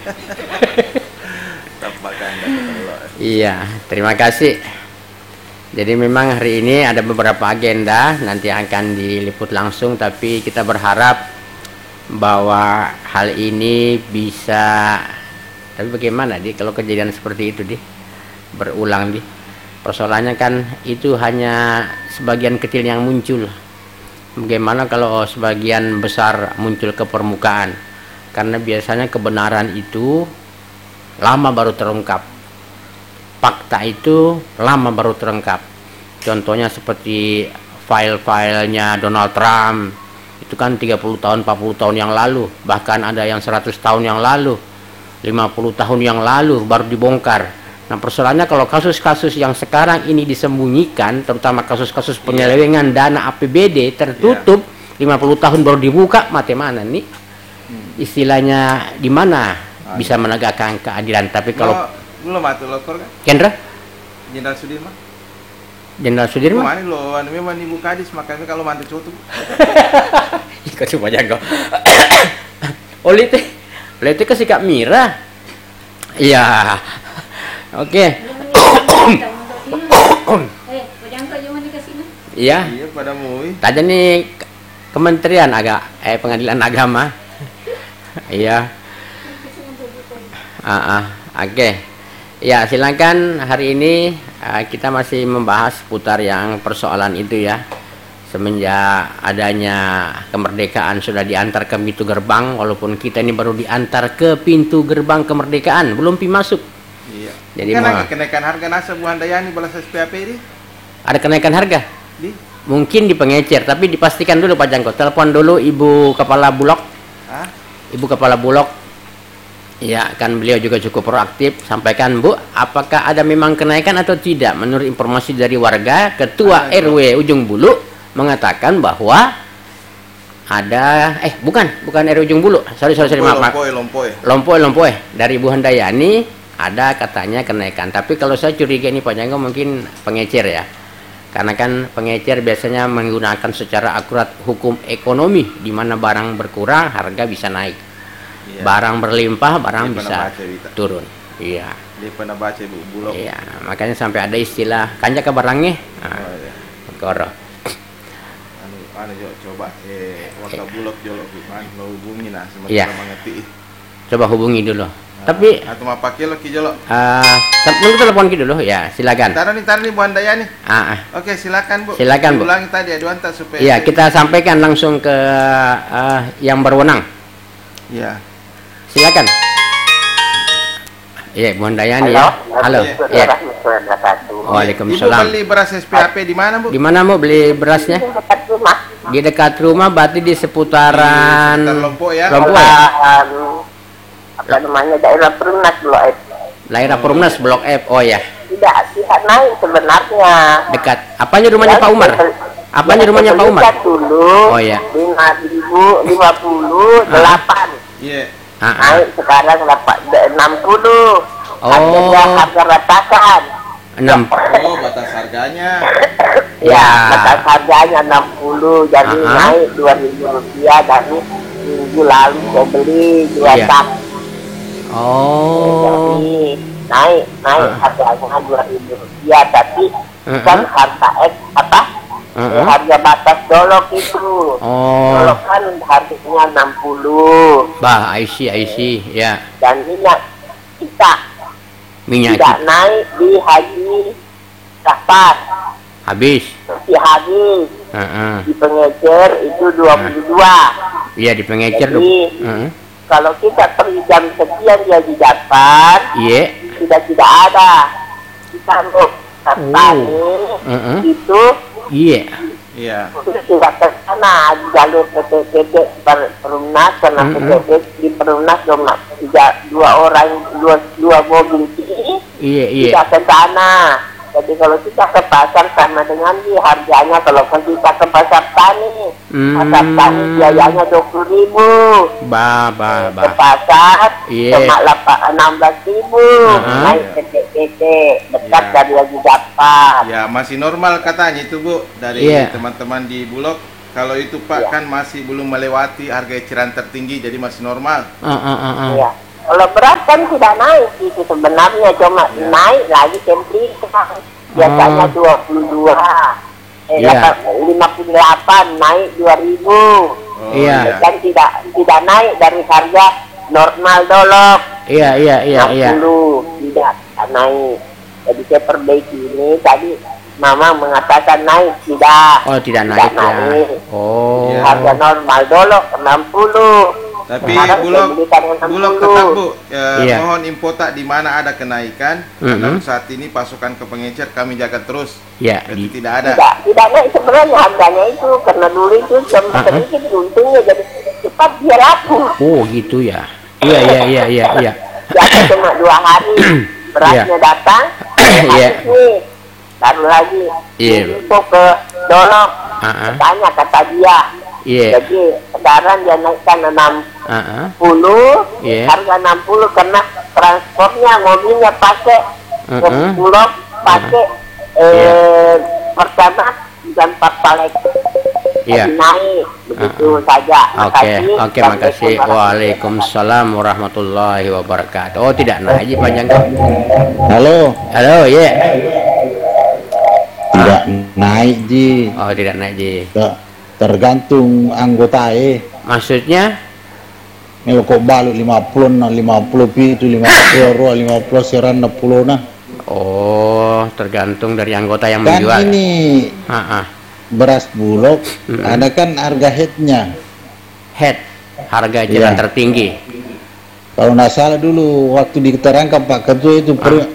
Iya, terima kasih. Jadi memang hari ini ada beberapa agenda nanti akan diliput langsung, tapi kita berharap bahwa hal ini bisa, tapi bagaimana kalau kejadian seperti itu berulang persoalannya kan itu hanya sebagian kecil yang muncul. Bagaimana kalau sebagian besar muncul ke permukaan? Karena biasanya kebenaran itu lama baru terungkap, fakta itu lama baru terungkap. Contohnya seperti file-filenya Donald Trump, itu kan 30 tahun, 40 tahun yang lalu, bahkan ada yang 100 tahun yang lalu, 50 tahun yang lalu baru dibongkar. Nah persoalannya kalau kasus-kasus yang sekarang ini disembunyikan, terutama kasus-kasus penyelewengan dana APBD tertutup, 50 tahun baru dibuka, mana nih istilahnya, di mana bisa menegakkan keadilan? Tapi kalau belum atau lokor kan? Jenderal Sudirman. Jenderal Sudirman? Mana lo, memang ibu kadis, makanya kalau mantu cutu. Ikut coba jago. Oleh itu kesikap Mira. Iya. Oke. Iya. Iya pada mui. Tadi nih Kementerian Pengadilan Agama. Iya. Oke. Ya, silakan. Hari ini kita masih membahas seputar yang persoalan itu ya. Semenjak adanya kemerdekaan sudah diantar ke pintu gerbang, walaupun kita ini baru diantar ke pintu gerbang kemerdekaan, belum masuk. Iya. Jadi kan ada kenaikan harga nasa Bu Handayani balas SPAP ini? Ada kenaikan harga? Mungkin di pengecer, tapi dipastikan dulu Pak Jangko. Telepon dulu Ibu Kepala Bulog. Ibu Kepala Bulog. Ya, kan beliau juga cukup proaktif. Sampaikan, Bu, apakah ada memang kenaikan atau tidak? Menurut informasi dari warga, Ketua RW Ujung Bulu mengatakan bahwa ada, bukan RW Ujung Bulu. Sorry, maaf. Lompoy. Dari Bu Handayani ada katanya kenaikan. Tapi kalau saya curiga ini Pak Jangko mungkin pengecer ya. Karena kan pengecer biasanya menggunakan secara akurat hukum ekonomi, di mana barang berkurang, harga bisa naik. Iya. Barang berlimpah, barang bisa turun. Iya. Dia pernah baca Bu Bulog. Iya, makanya sampai ada istilah kanjak ke barangnya. Koro. Coba waktu Bulog jolok mau hubungi mengerti. Coba hubungi dulu. Tapi atau mau pakai lo ki jolok. Tunggu telepon ki dulu ya, silakan. Taruh nih Bu Handayani. Oke, silakan Bu. Silakan Bu. Ulangi tadi aduan tak supaya. Iya, kita sampaikan langsung ke yang berwenang. Iya. Silakan. Iya, Bu Handayani ya. Halo. Iya. Waalaikumsalam. Ibu beli beras SPAP di mana, Bu? Di mana, Bu, beli berasnya? Dekat rumah. Di dekat rumah, berarti di seputaran Lompoy ya. Lompoy. Apa namanya, daerah Perumnas Blok F. Daerah Perumnas Blok F. Oh ya. Tidak naik sebenarnya. Dekat. Apanya rumahnya Pak Umar? Apanya rumahnya Pak Umar? Dulu. Oh ya. 5.058. Iya. Naik sekarang 60. Oh. Harga batasan. 6. Oh, batas harganya. Ya, batas harganya 60. Jadi naik Rp2.000 dari minggu lalu saya beli 2 tak. Oh. Jadi naik harganya Rp2.000, tapi kan harga harga batas dolok itu. Dolok kan harganya 60. Bah, I see, ya. Dan minyak tidak naik di Haji Safar. Habis. Habis. Di pengecer itu 22. Iya, di pengecer. Jadi, kalau kita pergi jam sekian dia didapat, tidak ada. Kita untuk itu. Iya. Tidak ke sana di jalur PT Perumnas, karena PT di Perumnas dua mobil ini. Tidak ke sana. Jadi kalau kita ke pasar sama dengan harganya, kalau kita ke pasar tani, pasar tani biayanya 20.000. Ke pasar cuma 16.000. Naik PT dekat dari Haji Jafar. Ya, masih normal katanya itu Bu dari teman-teman di Bulog. Kalau itu Pak kan masih belum melewati harga eceran tertinggi, jadi masih normal. Kalau beras kan tidak naik itu sebenarnya, cuma naik lagi templika. Biasanya 22. 58 naik 2000. Iya. Kan tidak naik dari harga normal dulu. Iya. 60 tidak naik. Jadi saya perbaiki ini tadi Mama mengatakan naik, tidak. Oh, tidak naik ya. Oh. Harga normal dulu 60. Tapi Bulog tetap Bu, mohon info tak di mana ada kenaikan. Karena saat ini pasokan ke pengecer kami jaga terus. Iya. Jadi tidak ada. Tidak naik sebenarnya harganya itu, karena dulu itu sedikit untungnya, jadi cepat dia laku. Oh gitu ya. Iya. Jadi cuma 2 hari berasnya datang. Iya. Baru lagi info ke Dolok, tanya kata dia. Jadi sekarang dia naikkan 60, harga 60 karena transportnya, mobilnya pakai ke Bulog, pakai pertama dan Pertalite. Naik begitu saja. Oke, makasih. Waalaikumsalam warahmatullahi wabarakatuh. Oh, tidak naik Pak Janggo. Halo, ya. Tidak naik Ji. Oh, tidak naik Ji. Tergantung anggota Maksudnya? Kalau kok balu 50 nah 50 itu 50 euro 50 seran 60 nah. Oh, tergantung dari anggota yang kan menjual. Ini beras Bulog ada kan harga headnya. Head, harga jalan tertinggi. Kalau nggak salah dulu waktu diterangkan Pak Ketua itu per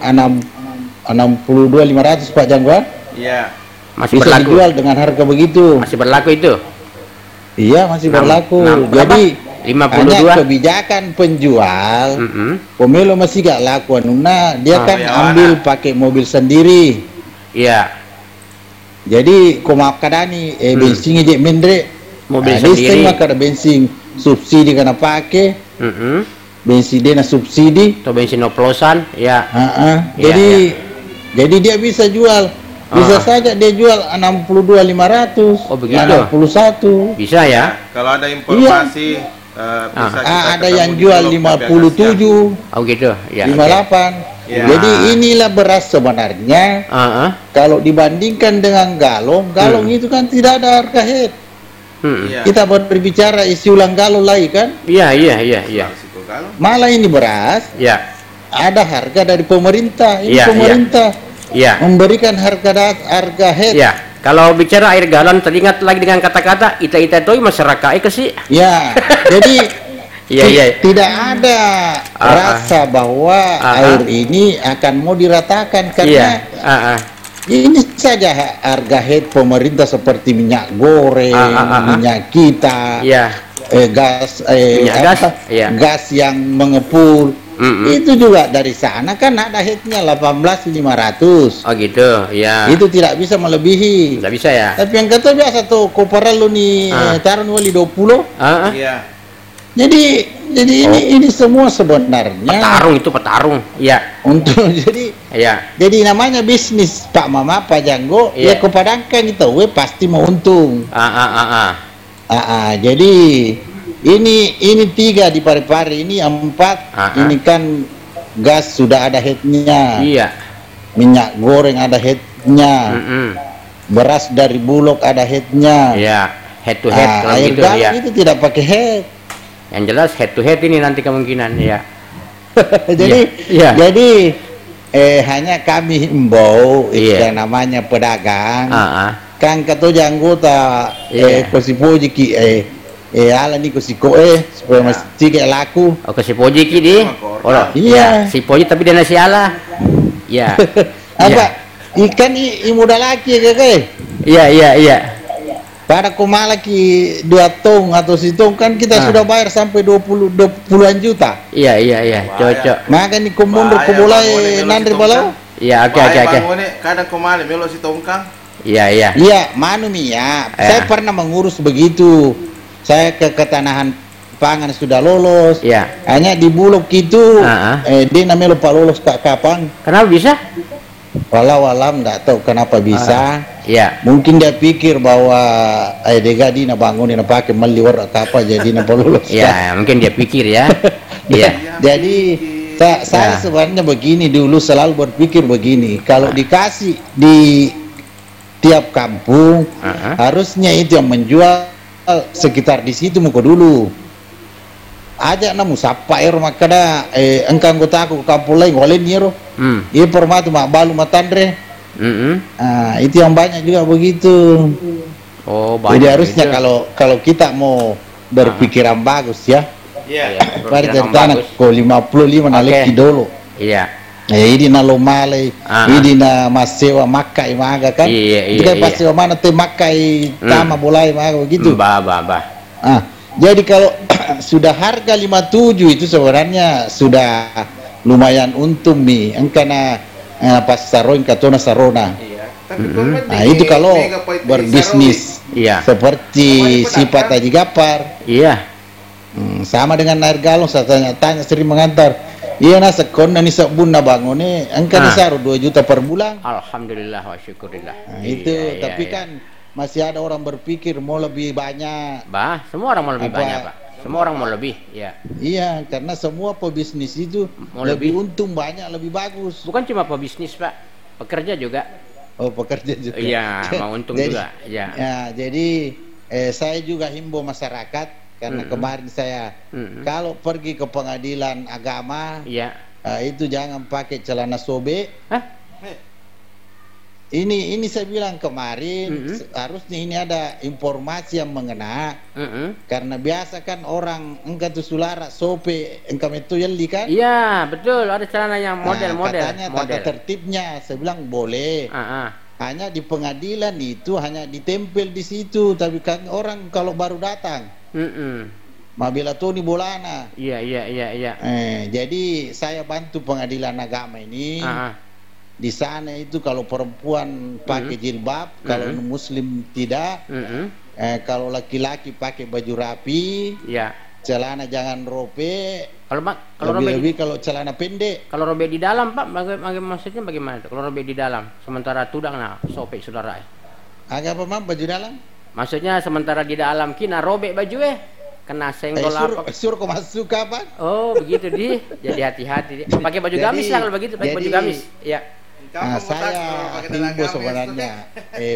62.500 Pak Jangguan. Iya. Masih bisa berlaku. Dijual dengan harga begitu. Masih berlaku itu? Iya, masih berlaku. Jadi 52. Hanya kebijakan penjual, pemilu masih gak laku. Nah, dia kan ambil pakai mobil sendiri. Iya. Jadi, kau maaf kadani, bensin aja mendre. Mobil sendiri. Maka ada bensin subsidi kena pakai. Bensin dia na subsidi. Atau bensin oplosan, ya. Jadi dia bisa jual. Bisa saja dia jual 62.500. Oh begitu. 61. Bisa ya? Kalau ada informasi bisa ada yang jual 57. Oh gitu. Ya. 58. Jadi inilah beras sebenarnya. Kalau dibandingkan dengan galon itu kan tidak ada harga head. Kita berbicara isi ulang galon lagi kan? Iya. Malah ini beras. Ya. Ada harga dari pemerintah. Ini pemerintah. Memberikan harga head. Ya, kalau bicara air galon teringat lagi dengan kata-kata ita toy masyarakat ke sih. Ya, jadi tidak ada rasa bahwa air ini akan mau diratakan karena ini saja harga head pemerintah seperti minyak goreng, minyak kita, gas yang mengepul. Itu juga dari sana kan ada headnya 18.500. Oh gitu, ya. Itu tidak bisa melebihi. Tidak bisa ya. Tapi yang kata biasa tuh koperal lu nih taruh wali 20. Iya. Jadi ini semua sebenarnya petarung. Iya. Untuk jadi namanya bisnis Pak Mama Pak Janggo ya kepadangkan itu pasti mau untung. Jadi ini 3 di Parepare, ini 4. Ini kan gas sudah ada headnya. Iya. Minyak goreng ada headnya. Beras dari Bulog ada headnya. Iya. Head to head. Air gitu, galon itu tidak pakai head. Yang jelas head to head ini nanti kemungkinan ya. Jadi hanya kami himbau yang namanya pedagang. Kan kata anggota Kosipoji ki ala ni kusiko supaya mesti kayak laku. Oh Kosipoji ki di. Si Poji tapi dia nasi ala. Ya. Apa? Ikan muda laki kakek. Iya. Pada kumalaki 2 tong atau sitong kan kita sudah bayar sampai 20-an juta. Iya, cocok. Maka ni kumundur kumulai nandri balau. Iya, oke. Kadang kumale melo si tongkang. Iya. Iya, manu Mia. Saya pernah mengurus begitu. Saya ke ketahanan pangan sudah lolos. Iya. Hanya di Bulog itu dia namanya lupa lolos kapan. Kenapa bisa? Walau alam nggak tahu kenapa bisa. Iya. Mungkin dia pikir bahwa degadi na bangun na pakai meliwar apa jadi na lolos. Iya, mungkin dia pikir ya. Jadi saya sebenarnya begini, dulu selalu berpikir begini, kalau dikasih di tiap kampung, harusnya itu yang menjual sekitar di situ muka dulu. Aja namu sapa makada engkang kota aku kampung lain ngolen nyero. Iya permatu mak balu matandre. Itu yang banyak juga begitu. Oh, banyak. Jadi harusnya kalau kita mau berpikiran bagus ya. Iya. Mari cerita ko 55 na leki dulu. Iya. Ini na lomale, ini na masewa makai maga kan. Itu kan masewa mana te makai tama bolai maga begitu. Bah. Jadi kalau sudah harga 57 itu sebenarnya sudah lumayan untung nih. Engkana pas saroin katona sarona. Nah itu kalau berbisnis seperti sifat Haji Gapar. Iya. Sama dengan air galon, saya tanya sering mengantar. Iya na sekon nih sebun na bangun nih, engkau disaru 2 juta per bulan. Alhamdulillah wa syukurillah. Nah, itu tapi kan masih ada orang berpikir mau lebih banyak. Bah, semua orang mau lebih banyak, Pak. Semua orang mau lebih, ya. Iya, karena semua pebisnis itu mau lebih untung banyak, lebih bagus. Bukan cuma pebisnis, Pak. Pekerja juga. Oh, pekerja juga. Iya, mau untung juga, ya. Ya, jadi saya juga himbau masyarakat karena kemarin saya kalau pergi ke pengadilan agama, itu jangan pakai celana sobek. Ini saya bilang kemarin harusnya ini ada informasi yang mengena karena biasa kan orang engkau tuh sulara sope engkau itu yeli kan? Iya betul, ada celana yang model-model. Katanya tata tertibnya, saya bilang boleh. Hanya di pengadilan itu hanya ditempel di situ, tapi kan orang kalau baru datang. Mabila Tony Bolana. Iya. Jadi saya bantu pengadilan agama ini. Di sana itu kalau perempuan pakai jilbab, kalau muslim tidak. Kalau laki-laki pakai baju rapi. Celana jangan robek. Kalau lebih kalau celana pendek. Kalau robek di dalam, Pak, maksudnya bagaimana? Kalau robek di dalam, sementara tudang sobek saudara. Agak apa baju dalam? Maksudnya sementara di dalam kina robek baju kena senggol apa? Suruh kau masuk kapan? Oh begitu jadi hati-hati. Pakai baju gamis lah kalau begitu, pakai baju gamis. Ya. Saya himbau sebenarnya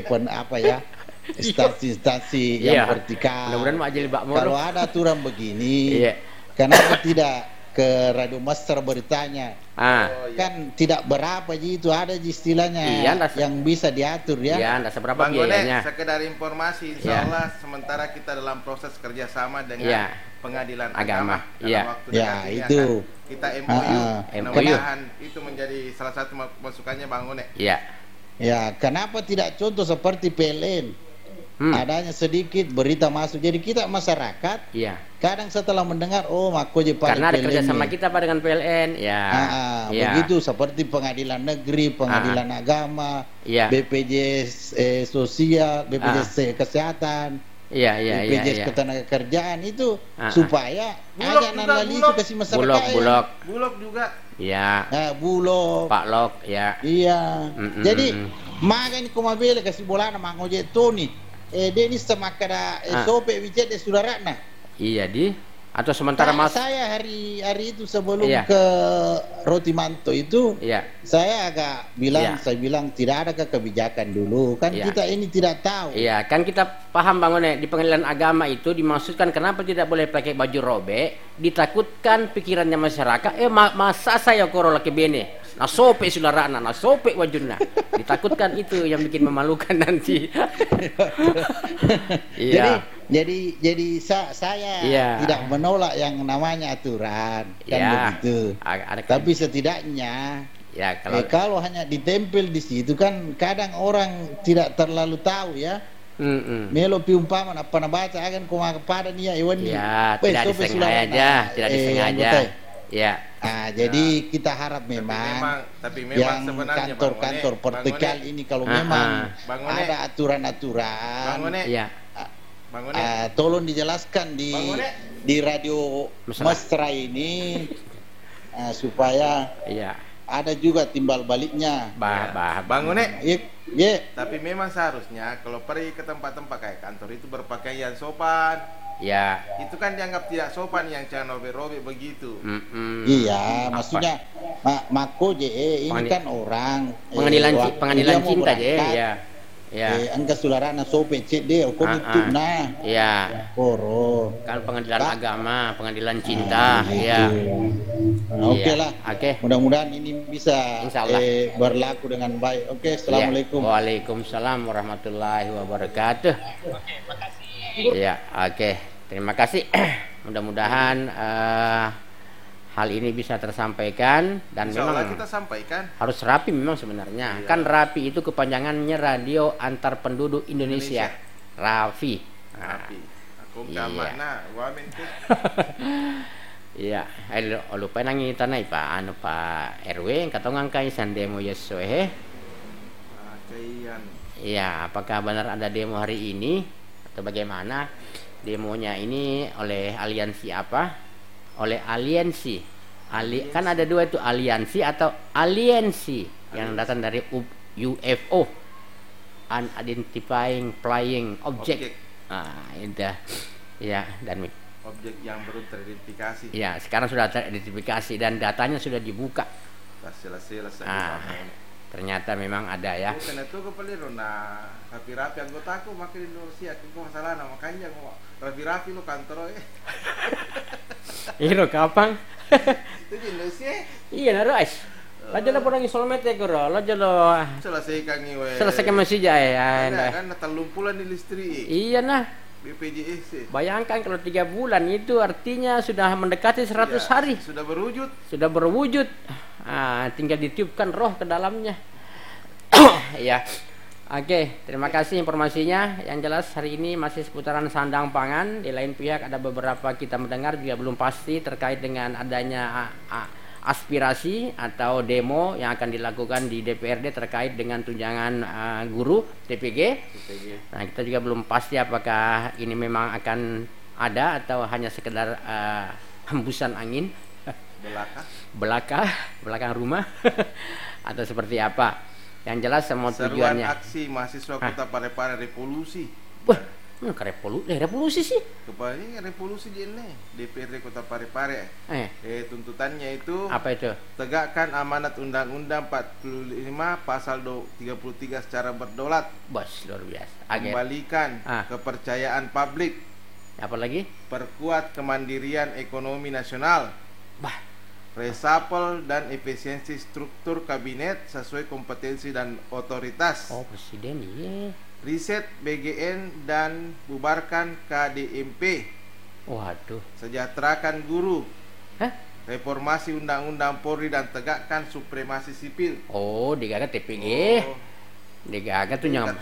instansi yang vertikal. Kalau ada aturan begini, kenapa tidak ke Radio Master beritanya? Kan tidak berapa itu ada istilahnya yang bisa diatur ya. Iya, enggak seberapa biayanya. Sekedar informasi, insya Allah sementara kita dalam proses kerjasama dengan pengadilan agama. Ya itu. Kita MOU. Mudah-mudahan itu menjadi salah satu masukannya Bang One. Ya, kenapa tidak contoh seperti PLN? Adanya sedikit berita masuk, jadi kita masyarakat kadang setelah mendengar karena ada kerjasama kita Pak dengan PLN begitu seperti pengadilan negeri, pengadilan agama, BPJS sosial, BPJS kesehatan, BPJS ketenagakerjaan itu supaya hanya nalali itu kasih masyarakat. Bulog juga Bulog Pak Lok jadi makanya kumabele kasih bolana mangoje Tony Denis sama kada sope wijet saudara nah. Iya atau sementara saya hari itu sebelum ke Rotimanto itu saya agak bilang saya bilang tidak ada kebijakan dulu kan kita ini tidak tahu. Iya kan kita paham Bang One di pengadilan agama itu dimaksudkan kenapa tidak boleh pakai baju robek, ditakutkan pikirannya masyarakat masa saya koro laki bene nasope saudara nasope wajuna ditakutkan itu yang bikin memalukan nanti. Jadi saya tidak menolak yang namanya aturan kan begitu. Tapi setidaknya kalau hanya ditempel di situ kan kadang orang tidak terlalu tahu ya. Melo piumpaman apa na baca akan kuma kepada dia tidak disengaja. Jadi kita harap memang yang kantor-kantor vertikal ini kalau memang ada aturan-aturan tolong dijelaskan di Radio Mesra ini supaya ada juga timbal baliknya. Bang One. Tapi memang seharusnya kalau pergi ke tempat-tempat kayak kantor itu berpakaian sopan. Ya. Itu kan dianggap tidak sopan yang jangan robek-robek begitu. Iya, maksudnya mako je ini kan orang pengadilan cinta je ya. Ya. Angka sularana sope cek deh, kau itu nah. Ya. Koro. Kan pengadilan agama, pengadilan cinta, ya. Oke lah. Oke. Mudah-mudahan ini bisa berlaku dengan baik. Oke, assalamualaikum. Waalaikumsalam warahmatullahi wabarakatuh. Oke, makasih. Ya, oke. Terima kasih. Mudah-mudahan hal ini bisa tersampaikan dan memang kita sampaikan harus rapi memang sebenarnya. Kan rapi itu kepanjangannya Radio Antar Penduduk Indonesia. Rafi. Rapi. Aku mana? Wamen tuh. Iya, lupa nangi tanai Pak RW katongang kai san demo yeso Iya, apakah benar ada demo hari ini atau bagaimana? Demonya ini oleh aliansi apa? Oleh aliansi. Kan ada dua itu, aliansi atau aliensi yang datang dari UFO, Unidentified Flying Object. Itu ya, dan objek yang belum teridentifikasi. Ya, sekarang sudah teridentifikasi dan datanya sudah dibuka. Ternyata memang ada ya. Karena itu kepeliru rapi-rapi anggotaku makin Indonesia aku masalah makanya rapi-rapi lo kantor Iro kapang. Itu di Indonesia. Iya narais. Lajo lo porang isolmet ya kuro. Lajo lo selesaikan masih jaya. Kan telumpulan di listrik. Iya nah. BPJS. Bayangkan kalau 3 bulan itu artinya sudah mendekati 100 hari. Sudah berwujud. Tinggal ditiupkan roh ke dalamnya. Ya. Oke, terima kasih informasinya. Yang jelas hari ini masih seputaran sandang pangan. Di lain pihak ada beberapa kita mendengar juga belum pasti terkait dengan adanya aspirasi atau demo yang akan dilakukan di DPRD terkait dengan tunjangan guru TPG. Nah, kita juga belum pasti apakah ini memang akan ada atau hanya sekedar hembusan angin belakang rumah atau seperti apa. Yang jelas semua tujuannya aksi mahasiswa Kota Parepare revolusi. Revolusi sih. Kebanyakan revolusi di ini DPRD Kota Parepare. Tuntutannya itu apa itu? Tegakkan amanat Undang-Undang 45 pasal 33 secara berdaulat. Bos, luar biasa. Kembalikan kepercayaan publik. Apa lagi? Perkuat kemandirian ekonomi nasional. Resapel dan efisiensi struktur kabinet sesuai kompetensi dan otoritas. Presiden iya. Riset BGN dan bubarkan KDMP. Waduh. Sejahterakan guru. Reformasi Undang-Undang Polri dan tegakkan supremasi sipil. Digagat TPG. Digagat tunjang.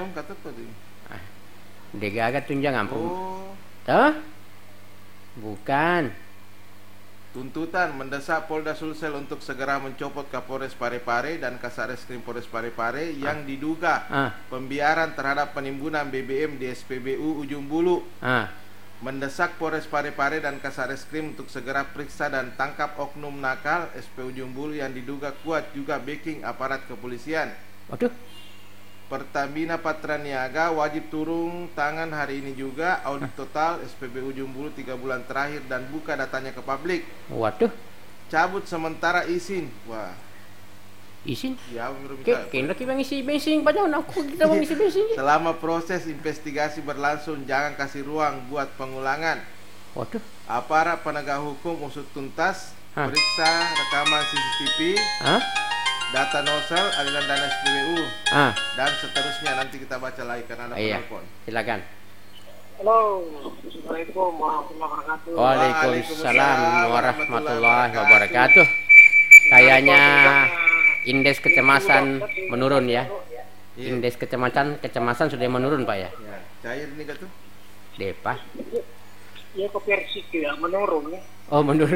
Digagat tunjang ampun. Tuh? Bukan. Tuntutan mendesak Polda Sulsel untuk segera mencopot Kapolres Parepare dan Kasareskrim Polres Parepare yang diduga pembiaran terhadap penimbunan BBM di SPBU Ujung Bulu. Mendesak Polres Parepare dan Kasareskrim untuk segera periksa dan tangkap oknum nakal SP Ujung Bulu yang diduga kuat juga backing aparat kepolisian. Waduh. Pertamina Patraniaga wajib turun tangan hari ini juga audit total SPBU Ujung Bulu 3 bulan terakhir dan buka datanya ke publik. Waduh. Cabut sementara izin. Wah. Izin? Ya, menurut kita ngisi bensin padahal kita mau ngisi bensin. Selama proses investigasi berlangsung jangan kasih ruang buat pengulangan. Waduh. Aparat penegak hukum usut tuntas, periksa rekaman CCTV. Data nosel, aliran dana SPBU, dan seterusnya nanti kita baca lagi karena ada penelpon. Silakan. Halo, Assalamualaikum warahmatullahi wabarakatuh. Waalaikumsalam warahmatullahi wabarakatuh. Kayaknya indeks kecemasan menurun ya. Indeks kecemasan sudah menurun Pak ya. Cair nih tuh. Depa. Ya ke versi ya menurun ya. Menurun.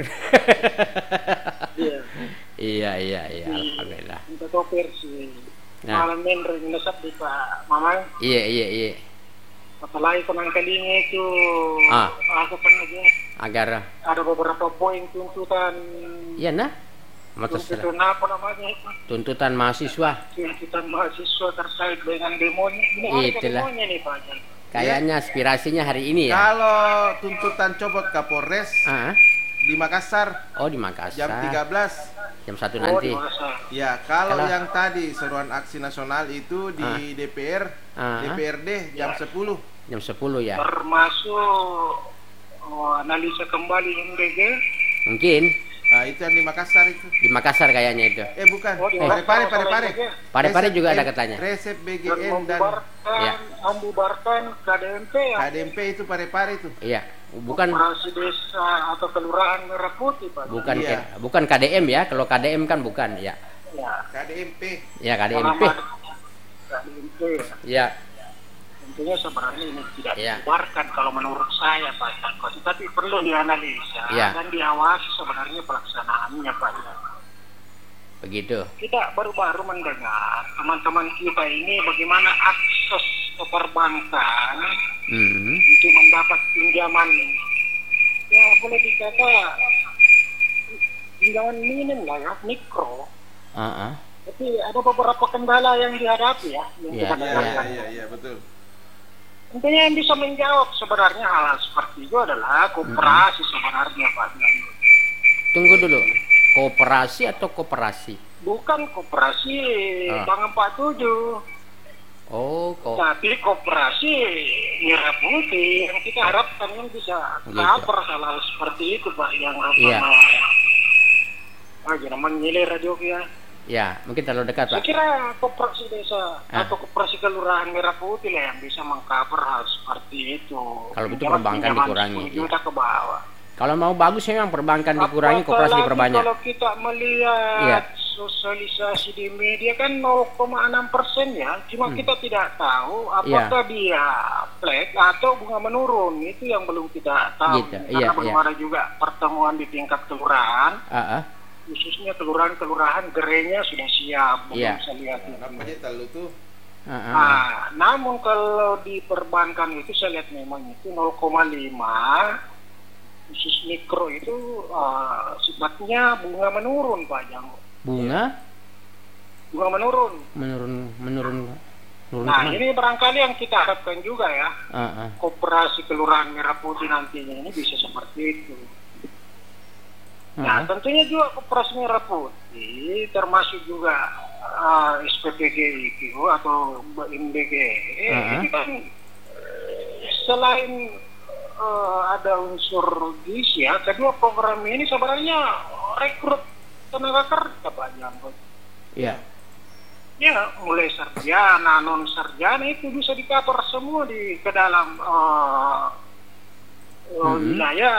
Iya. Iya, alhamdulillah. Kita ke versi. Malam ini resep di Pak Mamang. Iya. Apalagi konang kalinya itu aku kan aja agar ada beberapa poin tuntutan. Iya nah. Tuntutan apa namanya itu? Tuntutan mahasiswa. Tuntutan mahasiswa terkait dengan demonya. Ini ada demonya nih Pak. Kayaknya aspirasinya hari ini ya. Kalau tuntutan copot Kapolres di Makassar. Oh, di Makassar. Jam 13. Jam 1 nanti. Ya, kalau yang tadi seruan aksi nasional itu di DPR, DPRD jam 10. Jam 10 ya. Termasuk analisa kembali MBG. Mungkin. Nah, itu yang di Makassar itu. Di Makassar kayaknya itu. Bukan. Parepare. Parepare juga ada katanya. Resep BGN dan membubarkan KDMP ya. KDMP itu Parepare itu. Iya. Bukan Operasi desa atau kelurahan Merah Putih, Pak. Bukan bukan KDM ya. Kalau KDM kan bukan, ya. Ya. KDMP. Ya, KDMP. KDMP. Ya. Tentunya sebenarnya ini tidak dibubarkan kalau menurut saya, Pak Janko. Tapi perlu dianalisa dan diawasi sebenarnya pelaksanaannya, Pak. Begitu. Kita baru-baru mendengar teman-teman kita ini bagaimana akses ke perbankan untuk mendapat pinjaman. Ya boleh dikata pinjaman minim lah ya, mikro. Tapi ada beberapa kendala yang dihadapi ya. Iya, betul. Intinya yang bisa menjawab sebenarnya hal seperti itu adalah koperasi sebenarnya, Pak. Tunggu dulu. Kooperasi atau koperasi? Bukan koperasi Bank 47. Oh, tapi koperasi Merah Putih yang kita harapkan yang bisa cover hal-hal seperti itu, Pak, yang menyilir radio ya. Ya, mungkin terlalu dekat, Pak. Saya kira koperasi desa atau koperasi kelurahan Merah Putih lah yang bisa mengcover hal seperti itu. Kalau itu perbankan dikurangi. Juta ke bawah. Kalau mau bagus memang perbankan dikurangi, koperasi diperbanyak. Kalau kita melihat sosialisasi di media kan 0,6% ya, cuma kita tidak tahu apakah dia flat atau bunga menurun, itu yang belum kita tahu. Karena belum ada juga pertemuan di tingkat kelurahan, khususnya kelurahan-kelurahan gerenya sudah siap, belum saya lihat. Namun kalau di perbankan itu saya lihat memang itu 0,5. Khusus mikro itu sifatnya bunga menurun, Pak Jango. Bunga menurun. Nah, ini barangkali yang kita harapkan juga ya. Koperasi kelurahan Merah Putih nantinya ini bisa seperti itu. Nah, tentunya juga koperasi Merah Putih termasuk juga SPPG itu atau MBG ini kan selain ada unsur gizi ya, kedua program ini sebenarnya rekrut tenaga kerja, Pak Janko. Iya. Ya, mulai sarjana, non sarjana itu bisa di-cover semua ke dalam wilayah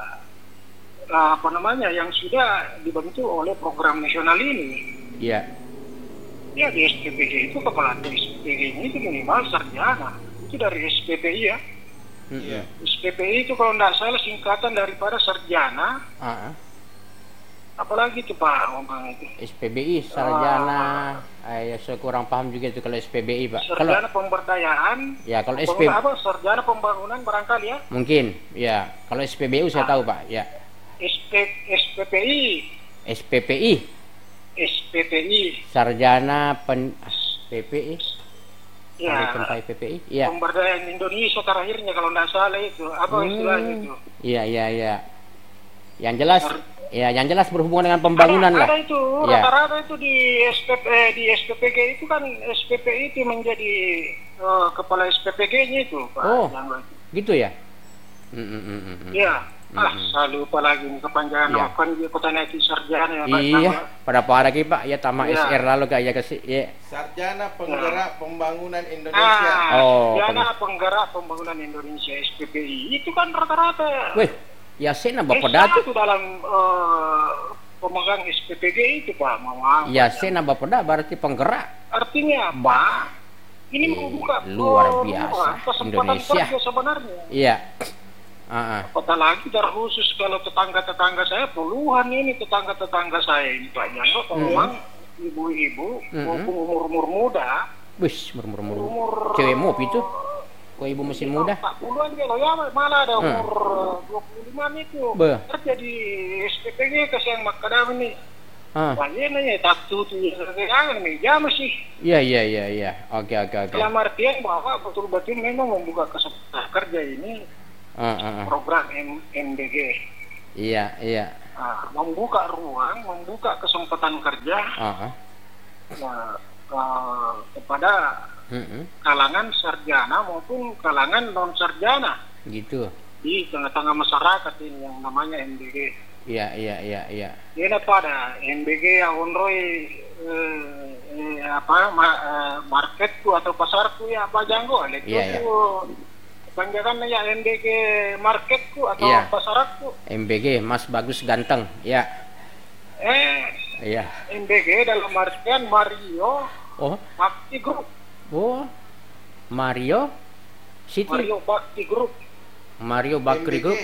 yang sudah dibentuk oleh program nasional ini. Iya. Ya, di SPPG itu kepala SPPG ini itu minimal sarjana. Itu dari SPPI ya. SPPI itu kalau tidak salah singkatan daripada sarjana. Apalagi itu Pak ngomong itu. SPBI sarjana. Saya kurang paham juga itu kalau SPBI, Pak. Sarjana pemberdayaan. Ya, kalau sarjana pembangunan barangkali ya. Mungkin, ya. Kalau SPBU saya tahu, Pak. Ya. SPPI. Sarjana PPI. Ya, ya. Pemberdayaan Indonesia terakhirnya kalau tidak salah itu apa istilahnya itu? Iya. Yang jelas berhubungan dengan pembangunan lah. Ada itu rata-rata itu di SPPG itu kan SPPI itu menjadi kepala SPPG-nya itu, Pak. Oh, gitu ya? Iya. Saya lupa lagi kepanjangan kan dia kota naik sarjana ya, Pak. Iya, pada parah lagi, Pak. Ya tamat SR lalu kayak kasih. Ya. Sarjana Penggerak Pembangunan Indonesia. Sarjana Penggerak Pembangunan Indonesia SPPI itu kan rata-rata. Wih, ya saya nambah pedat itu dalam pemegang SPPG itu, Pak. Ya saya nambah pedat berarti penggerak. Artinya apa? Ini membuka luar biasa kesempatan kerja sebenarnya. Iya. Apalagi terkhusus kalau tetangga-tetangga saya puluhan ini tetangga-tetangga saya ini Pak Janko, memang ibu-ibu maupun umur-umur muda. Wis, umur cewek mop itu. Kok ibu mesin muda? 40-an ya, malah ada umur 25 itu. Kerja di SPPG Kesehatan Makadam ini. Bagaimana tak tutup jangan meja masih. Iya. Oke. Dalam artian bahwa betul-betul memang membuka kesempatan kerja ini program MBG. Iya. Membuka ruang, membuka kesempatan kerja kepada kalangan sarjana maupun kalangan non sarjana. Gitu. Di tengah-tengah masyarakat ini yang namanya MBG. Iya. Ini pada MBG yang onroi marketku atau pasarku ya apa janggo itu panjangan ya MBG marketku atau pasarku. MBG Mas Bagus Ganteng ya. Iya. MBG dalam artian Mario Bakti Group. Mario City. Mario Bakti Group. Mario Bakri Group.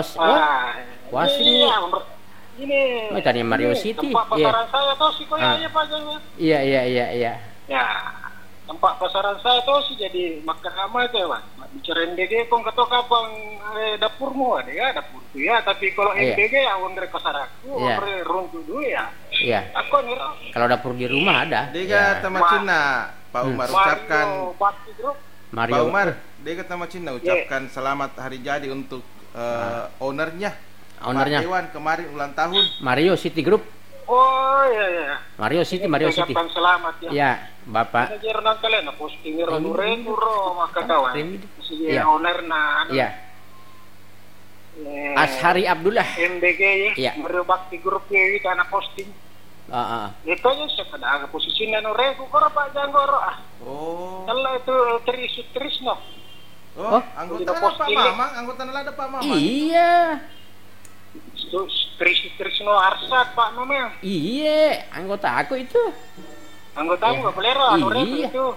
Ini tadi Mario City. Tempat pasaran saya tuh sih koyanya pajangnya. Iya. Ya, tempat pasaran saya tuh sih jadi makan lama itu ya, Pak. Bicara MBG kok ketok kapang dapurmu ada ya, dapurku ya, tapi kalau MBG ya under pasaranku, under runtuh dulu ya. Iya. Aku nih. Kalau dapur di rumah ada. Dia kata Cina, Pak Umar ucapkan. Pak Umar, dia kata Cina ucapkan selamat hari jadi untuk ownernya. Pak Dewan kemarin ulang tahun. Mario City Group. Oh iya. Mario City. Ucapkan selamat ya. Ya, Bapak. Ini jarang kalian posting ro maka kawan. Si owner Iya. Ashari Abdullah. MBG ya. Mario Bakti Group ya itu anak posting. Itu aja sekedar posisinya noreku kok Pak Janggoro Kalau itu teris no. Anggota Pak Mamang, anggota ada Pak Mamang. Iya. Teris no Arsat Pak Mamang. Iya, anggota aku itu. Anggota aku pelero Anure itu.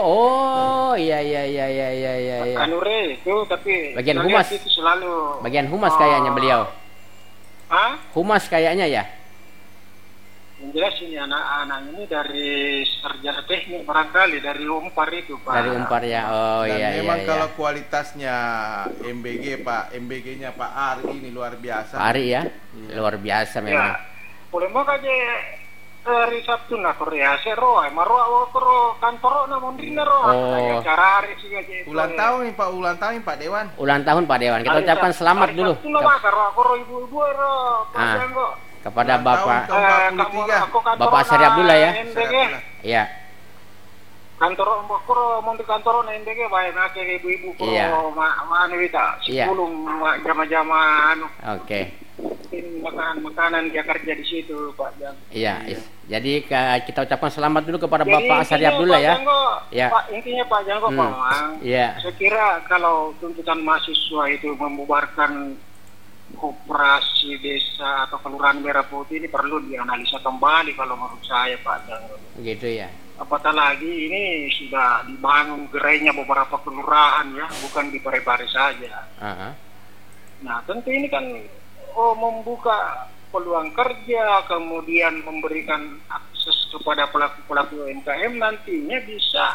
Iya. Anure itu tapi bagian humas itu selalu. Bagian humas kayaknya beliau. Humas kayaknya ya. Yang jelas ini anak-anak ini dari sarjana teknik barangkali dari Umpar itu Pak. Dari Umpar ya. Dan memang kalau kualitasnya MBG-nya Pak Ari ini luar biasa. Pak Ari ya. Luar biasa memang. Boleh mau aja hari Sabtu na Korea sero maro kantor na mondrina ro. Cara hari sih aja. Ulang tahun nih Pak Dewan. Ulang tahun Pak Dewan. Kita ucapkan selamat dulu. Ibu-ibu kepada Bapak Bapak Ashari Abdullah ya. Iya. Kantor kantor NDG baik nak ibu-ibu mana kita sebelum jama-jama Oke. Makanan dia kerja di situ Pak Jang. Iya. Jadi kita ucapkan selamat dulu kepada Bapak Ashari Abdullah ya. Ya. Pak intinya Pak Janggo Pak Mang. Iya. Saya kira kalau tuntutan mahasiswa itu membubarkan koperasi desa atau kelurahan Merah Putih ini perlu dianalisa kembali kalau menurut saya Pak Janggo. Gitu ya. Apatah lagi ini sudah dibangun gerainya beberapa kelurahan ya, bukan di Parepare saja. Nah tentu ini kan membuka peluang kerja, kemudian memberikan akses kepada pelaku-pelaku UMKM nantinya bisa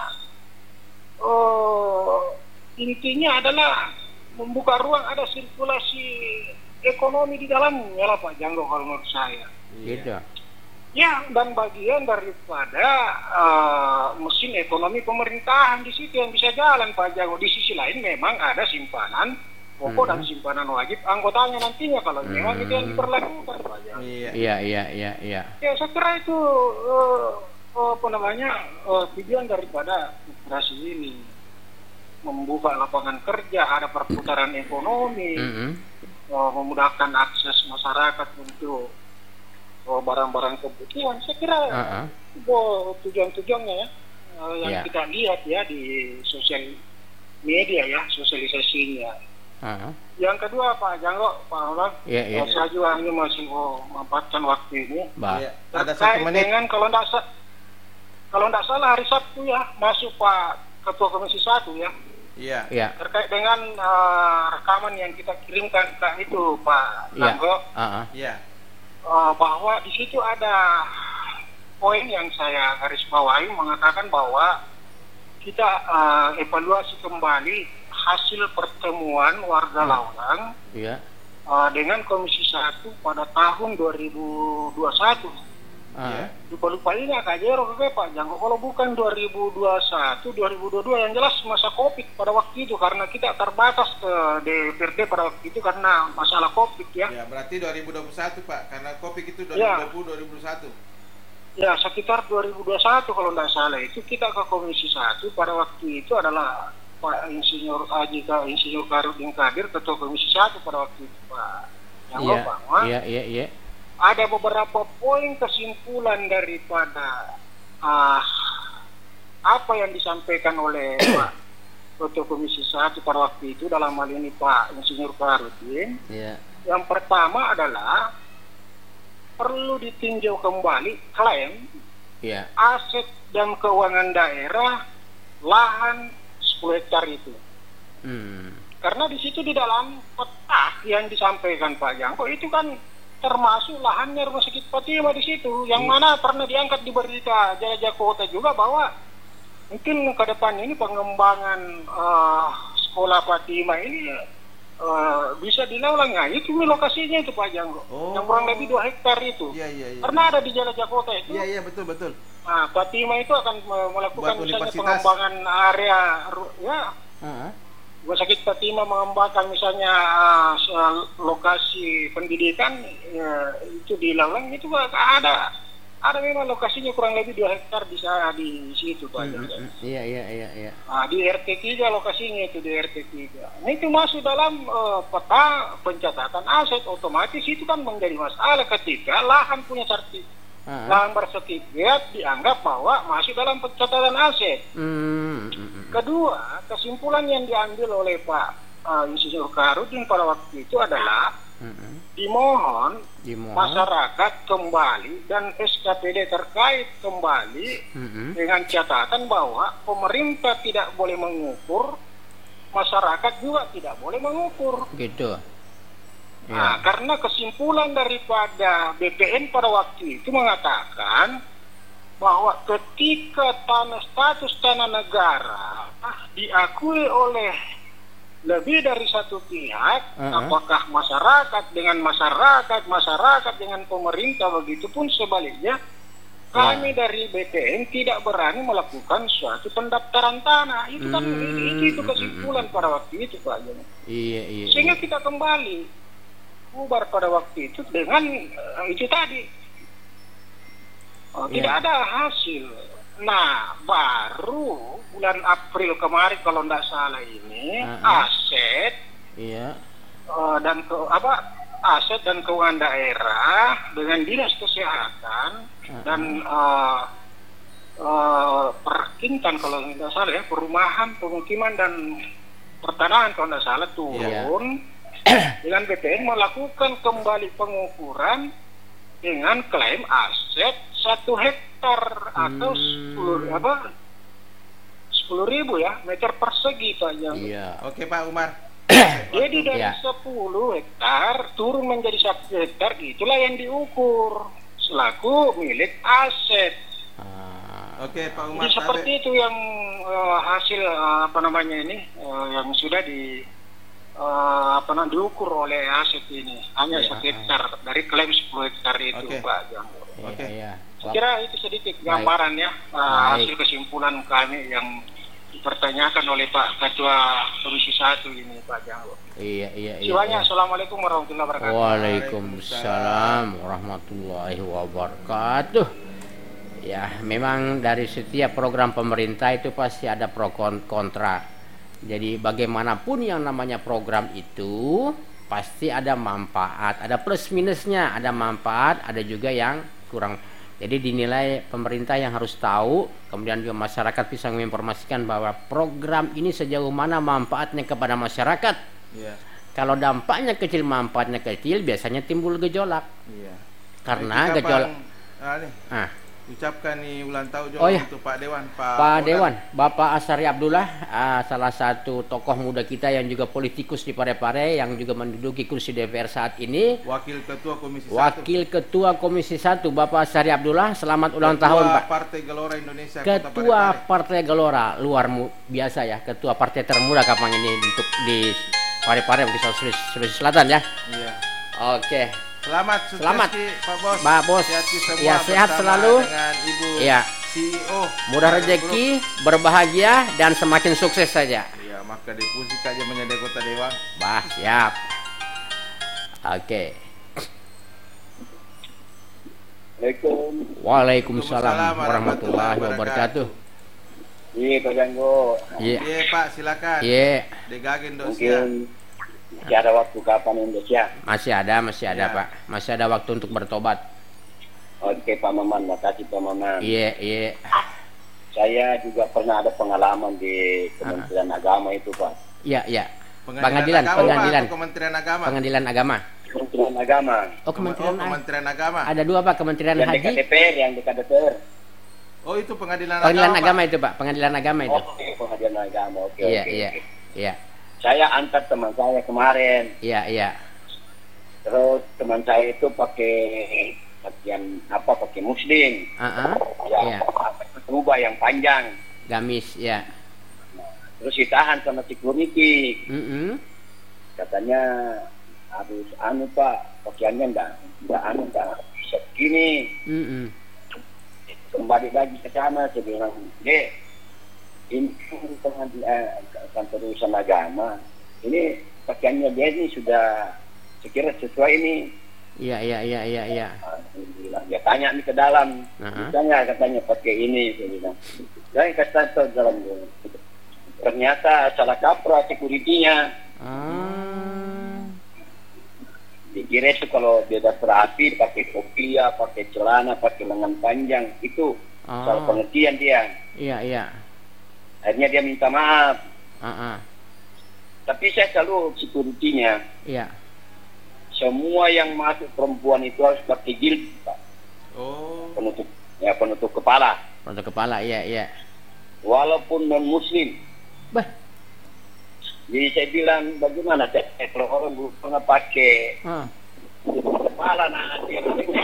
intinya adalah membuka ruang ada sirkulasi ekonomi di dalamnya lah Pak Janggo kalau menurut saya. Gitu. Ya, dan bagian daripada mesin ekonomi pemerintahan di situ yang bisa jalan Pak Janggo. Di sisi lain memang ada simpanan pokok dan simpanan wajib anggotanya nantinya kalau memang itu yang diperlakukan Pak Janggo. Iya. Ya, saya kira itu tujuan daripada operasi ini membuka lapangan kerja, ada perputaran ekonomi, memudahkan akses masyarakat untuk barang-barang kebutuhan. Saya kira tujuan-tujuannya yang kita lihat ya di sosial media ya, sosialisasinya. Yang kedua Pak Janggo, Pak Orang, saya juga ini masih mau memanfaatkan waktu ini. Ada 1 menit. Dengan kalau tidak salah hari Sabtu ya masuk Pak Ketua Komisi 1 ya. Iya. Terkait dengan rekaman yang kita kirimkan ke itu Pak Janggo. Iya. Bahwa di situ ada poin yang saya garis bawahi mengatakan bahwa kita evaluasi kembali hasil pertemuan warga Laulang dengan Komisi 1 pada tahun 2021 Lupa-lupa ini kajero Pak Jangko, kalau bukan 2021, 2022 yang jelas masa Covid pada waktu itu, karena kita terbatas ke DPRD pada waktu itu karena masalah Covid ya. Ya, berarti 2021 Pak, karena Covid itu 2020-2021. Ya, sekitar 2021 kalau tidak salah itu kita ke Komisi 1 pada waktu itu adalah Pak Insinyur Insinyur Karudin Kadir, Ketua Komisi 1 pada waktu itu Pak Jangko Pak. Iya. Ada beberapa poin kesimpulan daripada apa yang disampaikan oleh Pak Ketua Komisi 1 pada waktu itu, dalam hal ini Pak Insinyur Karudin. Yang pertama adalah perlu ditinjau kembali klaim aset dan keuangan daerah lahan 10 hektar itu. Karena di situ di dalam peta yang disampaikan Pak Jangko itu kan termasuk lahannya Rumah Sakit Fatima di situ, yang mana pernah diangkat di berita Jelajah Kota juga bahwa mungkin ke depan ini pengembangan sekolah Fatima ini bisa diulang. Nah, itu lokasinya itu Pak Jangko, yang kurang lebih 2 hektar itu. Karena ada di Jelajah Kota itu. Iya, betul. Nah, Fatima itu akan melakukan misalnya pengembangan area Rumah Sakit Fatima mengembangkan misalnya lokasi pendidikan itu di Lalang itu ada memang lokasinya kurang lebih 2 hektar bisa di situ Pak. Iya. Nah, di RT 3 lokasinya itu di RT 3. Nah, itu masuk dalam peta pencatatan aset, otomatis itu kan menjadi masalah ketika lahan punya sertifikat. Lahan bersertifikat dianggap bahwa masuk dalam pencatatan aset. Kedua, kesimpulan yang diambil oleh Pak Insinyur Karudin pada waktu itu adalah dimohon masyarakat kembali dan SKPD terkait kembali dengan catatan bahwa pemerintah tidak boleh mengukur, masyarakat juga tidak boleh mengukur. Gitu. Nah, karena kesimpulan daripada BPN pada waktu itu mengatakan bahwa ketika status tanah negara diakui oleh lebih dari satu pihak, apakah masyarakat dengan pemerintah, begitupun sebaliknya, kami dari BPN tidak berani melakukan suatu pendaftaran tanah. Itu kan itu kesimpulan pada waktu itu Pak. Iya. Sehingga kita kembali bubar pada waktu itu dengan itu tadi. Tidak ada hasil. Nah, baru bulan April kemarin kalau tidak salah ini aset aset dan keuangan daerah dengan Dinas Kesehatan dan Perkintan kalau tidak salah ya, Perumahan, Pemukiman dan Pertanahan kalau tidak salah turun dengan BPN melakukan kembali pengukuran dengan klaim aset 1 hektar atau 10.000 meter persegi Pak Jangko. Oke Pak Umar. Jadi dari 10 hektar turun menjadi 1 hektar, itulah yang diukur selaku milik aset. Oke Pak Umar. Jadi seperti itu yang hasil yang sudah diukur oleh aset ini hanya 1 hektar dari klaim 10 hektar itu Pak Jangko. Saya kira itu sedikit gambaran hasil kesimpulan kami yang dipertanyakan oleh Pak Ketua Komisi 1 ini Pak Jangko. Iya. Assalamualaikum warahmatullahi wabarakatuh. Waalaikumsalam warahmatullahi wabarakatuh. Ya, memang dari setiap program pemerintah itu pasti ada pro kontra. Jadi bagaimanapun yang namanya program itu pasti ada manfaat, ada plus minusnya, ada manfaat, ada juga yang kurang. Jadi dinilai pemerintah yang harus tahu, kemudian juga masyarakat bisa menginformasikan bahwa program ini sejauh mana manfaatnya kepada masyarakat. Kalau dampaknya kecil, manfaatnya kecil, biasanya timbul gejolak. Karena gejolak. Ucapkan nih ulang tahun juga untuk Pak Dewan, Pak Dewan, Bapak Asyari Abdullah, salah satu tokoh muda kita yang juga politikus di Parepare, yang juga menduduki kursi DPR saat ini. Wakil Ketua Komisi 1 Bapak Asyari Abdullah, selamat ulang tahun Pak. Partai Gelora Indonesia. Ketua Partai Gelora, luar biasa ya, Ketua Partai termuda kapan ini untuk di Parepare di Sulawesi Selatan ya. Oke. Selamat sukses Selamat Pak Bos. Pak Bos. Ya, sehat selalu. Dengan Ibu Ya. CEO. Mudah rezeki, berbahagia dan semakin sukses saja. Iya, maka dipuji aja menjadi kota dewa. Bah, siap. Oke. Waalaikumsalam warahmatullahi wabarakatuh. Iya, Pak Janggo. Iya, Pak, silakan. Iya. Degagin Indonesia. Mungkin masih ada waktu kapan Indonesia? Masih ada, Pak. Masih ada waktu untuk bertobat. Oke, Pak Maman, makasih Pak Maman. Iya. Saya juga pernah ada pengalaman di Kementerian Agama itu, Pak. Iya. Pengadilan Pengadilan. Kementerian Agama. Pengadilan Agama. Kementerian Agama. Oh, Kementerian Agama. Ada dua, Pak, Kementerian Yang Haji. dekat DPR, yang dekat DPR. Oh, itu pengadilan Agama itu, Pak. Pengadilan Agama itu. Oke, pengadilan agama. Oke. Iya. Saya antar teman saya kemarin. Iya. Terus teman saya itu pakai pakaian pakai muslim. Iya. Berubah yang panjang. Gamis, ya. Terus ditahan sama security. Katanya harus Pak, pakaiannya enggak bisa begini. Kembali lagi ke sana, saya bilang, Dek, ini kantor urusan agama, ini pakaiannya dia ini sudah sekira sesuai ini. Iya. Dia tanya nih ke dalam, katanya pakai ini, saya bilang. Jangan kasih tahu dalam. Ternyata salah kaprah security-nya. Dikira itu kalau beda terapi pakai kopiah, pakai celana, pakai lengan panjang, itu salah pengertian dia. Iya. Akhirnya dia minta maaf. Tapi saya selalu security-nya. Iya. Semua yang masuk perempuan itu harus pakai jilbab, Pak. Oh. Penutup kepala. Penutup kepala, iya. Walaupun non muslim. Bah. Jadi saya bilang bagaimana kalau orang belum pernah pakai kepala nanti.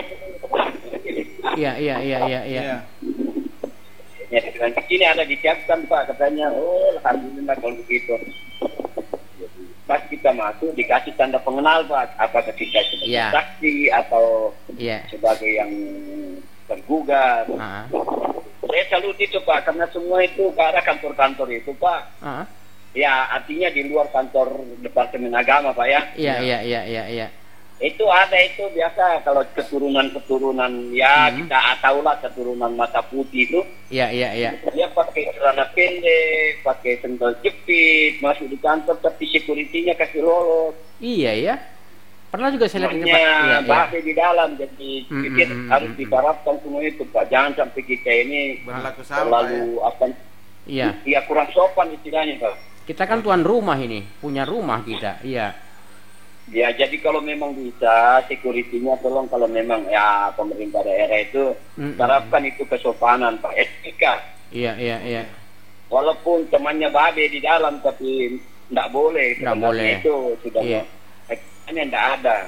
Iya. Ya, dengan di sini ada disiapkan Pak, katanya. Oh, alhamdulillah kalau begitu. Pas kita masuk dikasih tanda pengenal Pak, apakah kita sebagai saksi atau sebagai yang tergugat. Saya salut itu Pak, karena semua itu ke arah kantor-kantor itu Pak. Ya, artinya di luar kantor Departemen Agama Pak ya. Iya. Itu ada itu biasa kalau keturunan ya kita tahulah keturunan mata putih itu. Iya. Dia pakai celana pendek, pakai sendal jepit, masuk di kantor tapi security-nya kasih lolos. Iya. Pernah juga saya lihat di tempat. Bahasa di dalam, jadi kita harus diterapkan semua itu Pak. Jangan sampai kita ini terlalu kurang sopan istilahnya Pak. Kita kan tuan rumah ini, punya rumah kita, iya. Ya, jadi kalau memang bisa security-nya tolong kalau memang ya pemerintah daerah itu terapkan itu kesopanan Pak, etika. Iya. Walaupun temannya babe di dalam tapi enggak boleh. Enggak boleh. Itu sudah etikanya enggak ada.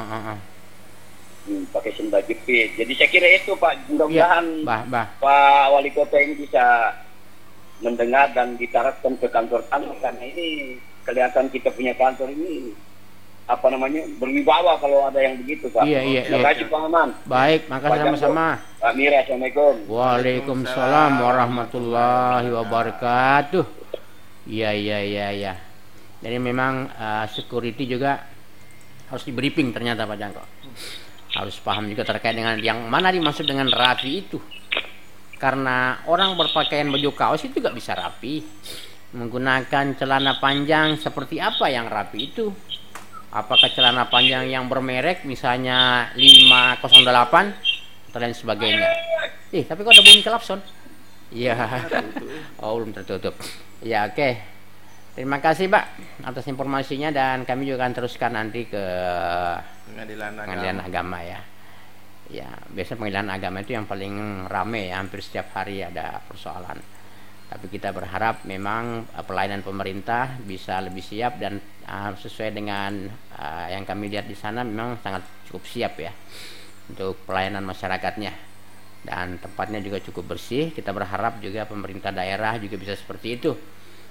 Pakai sendal jepit. Jadi saya kira itu Pak, mudah-mudahan Pak Wali Kota ini bisa mendengar dan diterapkan ke kantor-kantor karena ini kelihatan kita punya kantor ini berwibawa kalau ada yang begitu Pak. Iya. Terima kasih Pak Aman. Baik, makasih sama-sama. Pak Mira, assalamualaikum. Waalaikumsalam warahmatullahi wabarakatuh. Iya. Jadi memang security juga harus di briefing ternyata Pak Jangko. Harus paham juga terkait dengan yang mana dimaksud dengan rapi itu. Karena orang berpakaian baju kaos itu juga bisa rapi. Menggunakan celana panjang seperti apa yang rapi itu? Apakah celana panjang yang bermerek misalnya 508 atau lain sebagainya? Tapi kok ada bunyi klakson? Iya. Oh, belum tertutup. Ya, oke. Terima kasih Pak atas informasinya dan kami juga akan teruskan nanti ke pengadilan agama ya. Ya, biasanya pengadilan agama itu yang paling rame ya, hampir setiap hari ada persoalan. Tapi kita berharap memang pelayanan pemerintah bisa lebih siap dan sesuai dengan yang kami lihat di sana memang sangat cukup siap ya untuk pelayanan masyarakatnya. Dan tempatnya juga cukup bersih. Kita berharap juga pemerintah daerah juga bisa seperti itu.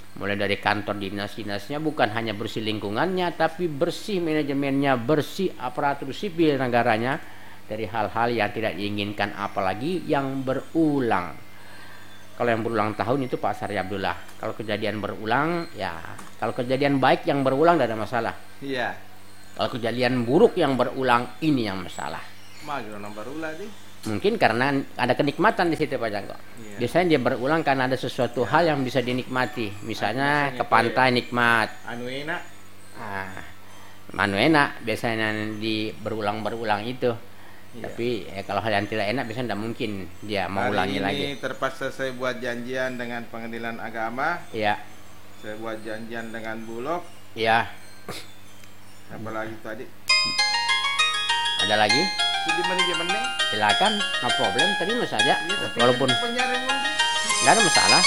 mulai dari kantor dinas-dinasnya, bukan hanya bersih lingkungannya, tapi bersih manajemennya, bersih aparatur sipil negaranya dari hal-hal yang tidak diinginkan, apalagi yang berulang. Kalau yang berulang tahun itu Pak Sari Abdullah. Kalau kejadian berulang, ya kalau kejadian baik yang berulang tidak ada masalah. Iya. Kalau kejadian buruk yang berulang, ini yang masalah. Mana berulang nih? Mungkin karena ada kenikmatan di situ Pak Jangko. Iya. Biasanya dia berulang karena ada sesuatu hal yang bisa dinikmati. Misalnya ke pantai nikmat. Anu enak. Anu enak biasanya di berulang-berulang itu. Iya. Tapi kalau hal yang tidak enak biasanya tidak mungkin dia mau ulangi lagi. Hari ini terpaksa saya buat janjian dengan Pengadilan Agama. Iya. Saya buat janjian dengan Bulog. Iya. Apa lagi tadi? Ada lagi? Silakan, no problem, terima saja. Ya, walaupun nggak ada masalah.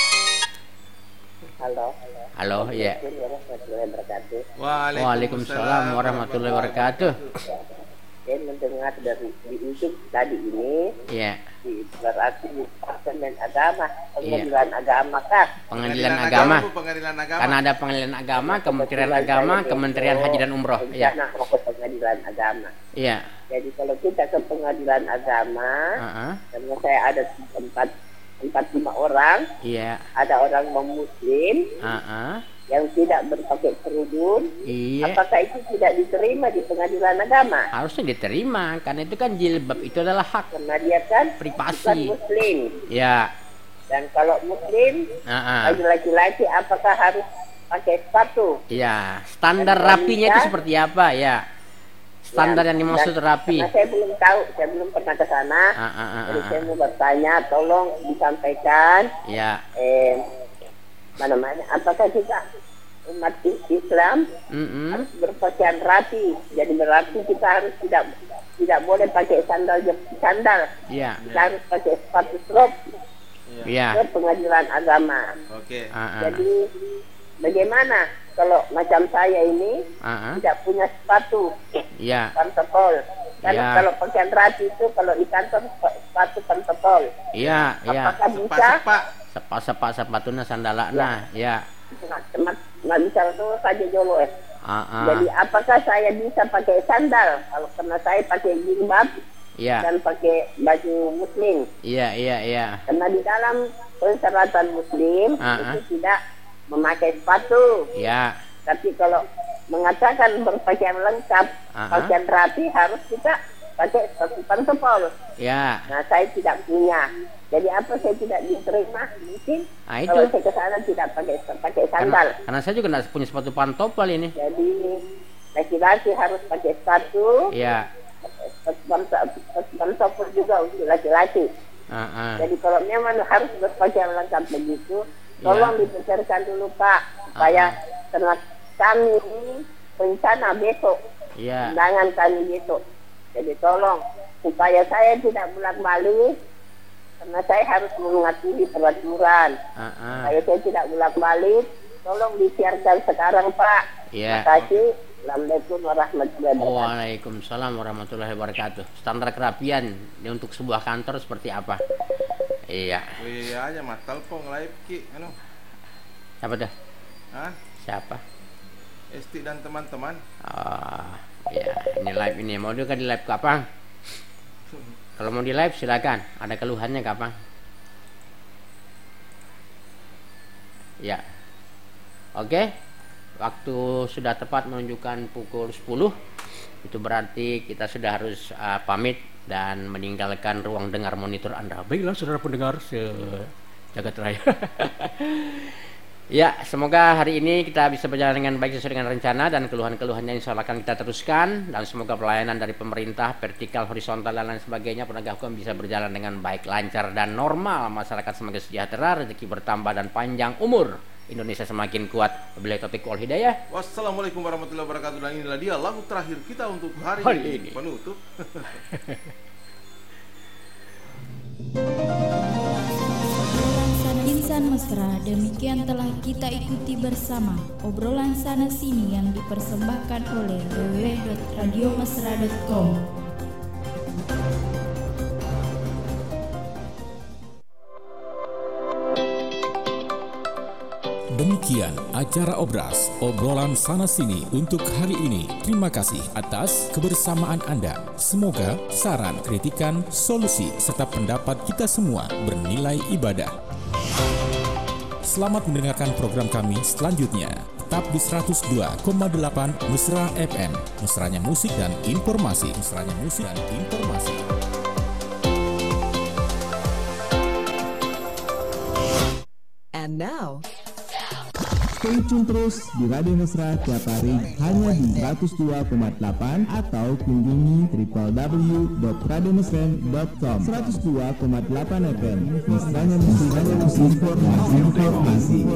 Halo, iya. Waalaikumsalam warahmatullahi wabarakatuh. Saya mendengar dari di YouTube tadi ini. Iya. Berarti Departemen Agama, Pengadilan Agama kan? Pengadilan Agama. Karena ada Pengadilan Agama, Kementerian Agama, Kementerian Haji dan Umroh. Iya. Pengadilan Agama. Iya. Jadi kalau kita ke Pengadilan Agama, karena saya ada empat lima orang. Iya. Ada orang non-Muslim. Yang tidak berpakai kerudung, apakah itu tidak diterima di Pengadilan Agama? Harusnya diterima, karena itu kan jilbab itu adalah hak. Karena dia kan privasi. Bukan Muslim. Ya. Dan kalau Muslim, bagi laki-laki, apakah harus pakai sepatu? Iya. Standar rapinya itu seperti apa? Ya. Standar yang dimaksud rapi. Karena saya belum tahu, saya belum pernah ke sana. Jadi saya mau bertanya, tolong disampaikan. Ya. Mana-mana, apakah kita umat Islam harus berpakaian rapi? Jadi berarti kita harus tidak boleh pakai sandal. Iya. Kita harus pakai sepatu slop. Iya. Ke Pengadilan Agama. Oke. Jadi bagaimana kalau macam saya ini tidak punya sepatu? Iya. Pantopol. Karena kalau pakaian rapi itu kalau di kantor sepatu pantopol. Iya. Apakah bisa? Sepatunya sandalana, ya. Nggak bisa itu saja jolo Jadi apakah saya bisa pakai sandal kalau karena saya pakai jilbab dan pakai baju Muslim? Iya. Karena di dalam persyaratan Muslim itu tidak memakai sepatu. Iya. Tapi kalau mengatakan berpakaian lengkap, pakaian rapi harus kita pakai sepatu pantopol. Ya. Nah, saya tidak punya. Jadi apa saya tidak diterima? Mungkin kalau saya ke sana tidak pakai sandal. Karena saya juga tidak punya sepatu pantopol ini. Jadi laki-laki harus pakai sepatu. Iya. Sepatu pantopol juga untuk laki-laki. Jadi kalau memang harus berpakaian lengkap begitu, tolong dipikirkan dulu Pak, supaya karena kami rencana besok, undangan kami besok. Jadi tolong supaya saya tidak bolak-balik, karena saya harus mematuhi peraturan. Supaya saya tidak bolak-balik, tolong disiarkan sekarang Pak. Terima kasih. Assalamualaikum warahmatullahi wabarakatuh. Waalaikumsalam warahmatullahi wabarakatuh. Standar kerapian untuk sebuah kantor seperti apa? Iya. Iya aja mah telepon live ki anu. Siapa dah? Siapa? Esti dan teman-teman. Ya, ini live ini. Mau juga di live kapan? Kalau mau di live silakan. Ada keluhannya kapan? Ya. Oke. Waktu sudah tepat menunjukkan pukul 10. Itu berarti kita sudah harus pamit dan meninggalkan ruang dengar monitor Anda. Baiklah saudara pendengar jagat raya. Ya, semoga hari ini kita bisa berjalan dengan baik sesuai dengan rencana dan keluhan-keluhannya insya Allah akan kita teruskan, dan semoga pelayanan dari pemerintah vertikal, horizontal dan lain sebagainya penegak hukum bisa berjalan dengan baik, lancar dan normal, masyarakat semakin sejahtera, rezeki bertambah dan panjang umur. Indonesia semakin kuat. Wabillahi taufiq wal hidayah. Wassalamualaikum warahmatullahi wabarakatuh. Dan inilah dia lagu terakhir kita untuk hari ini. Penutup. Insan Mesra, demikian telah kita ikuti bersama obrolan sana sini yang dipersembahkan oleh www.radiomesra.com. Demikian acara Obras, obrolan sana-sini untuk hari ini. Terima kasih atas kebersamaan Anda. Semoga saran, kritikan, solusi, serta pendapat kita semua bernilai ibadah. Selamat mendengarkan program kami selanjutnya. Tetap di 102,8 Mesra FM. Mesranya musik dan informasi. Mesranya musik dan informasi. And now, stay tune terus di Radio Mesra tiap hari hanya di 102,8 atau kunjungi www.radiomesra.com. 102,8 FM. Mesranya musik, informasi.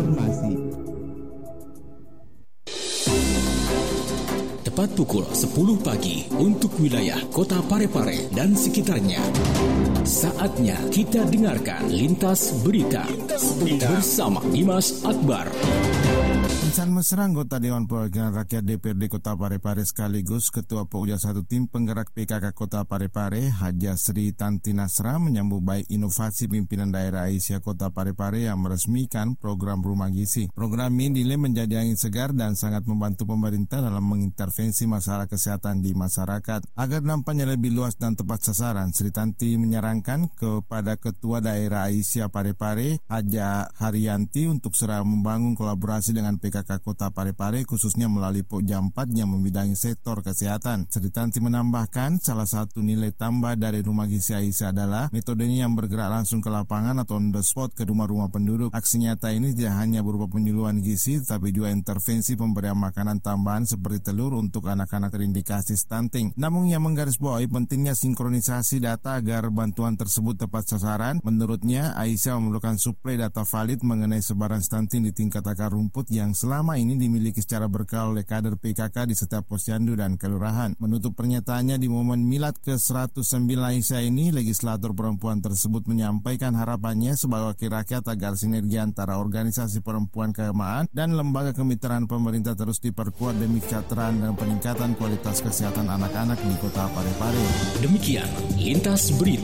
Tepat pukul 10 pagi untuk wilayah Kota Parepare dan sekitarnya. Saatnya kita dengarkan Lintas Berita bersama Dimas Akbar. Insan Mesra, anggota Dewan Perwakilan Rakyat DPRD Kota Parepare sekaligus Ketua Pokja 1 Tim Penggerak PKK Kota Parepare, Haja Sri Tanti Nasra menyambut baik inovasi pimpinan daerah Aisyah Kota Parepare yang meresmikan program rumah gizi. Program ini dinilai menjadi angin segar dan sangat membantu pemerintah dalam mengintervensi masalah kesehatan di masyarakat. Agar nampaknya lebih luas dan tepat sasaran, Sri Tanti menyarankan kepada Ketua Daerah Aisyah Parepare, Haja Haryanti, untuk segera membangun kolaborasi dengan PKK Kota Parepare khususnya melalui Pokja 4 yang membidangi sektor kesehatan. Sri Tanti menambahkan salah satu nilai tambah dari rumah gizi Aisyah adalah metodenya yang bergerak langsung ke lapangan atau on the spot ke rumah-rumah penduduk. Aksi nyata ini tidak hanya berupa penyuluhan gizi tapi juga intervensi pemberian makanan tambahan seperti telur untuk anak-anak terindikasi stunting. Namun yang menggarisbawahi pentingnya sinkronisasi data agar bantuan tersebut tepat sasaran. Menurutnya, Aisyah memerlukan suplai data valid mengenai sebaran stunting di tingkat akar rumput yang selama ini dimiliki secara berkala oleh kader PKK di setiap posyandu dan kelurahan. Menutup pernyataannya di momen milad ke-109 Aisyah ini, legislator perempuan tersebut menyampaikan harapannya sebagai wakil rakyat agar sinergi antara organisasi perempuan keagamaan dan lembaga kemitraan pemerintah terus diperkuat demi kesejahteraan dan peningkatan kualitas kesehatan anak-anak di Kota Parepare. Demikian Lintas Berita.